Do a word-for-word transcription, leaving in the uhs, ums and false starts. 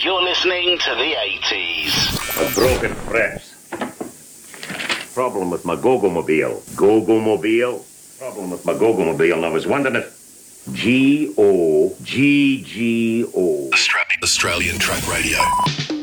You're listening to the eighties. A broken frets. Problem with my Gogomobile. Gogomobile? Problem with my Gogomobile, and I was wondering if... G O G G O. Australian Track Radio.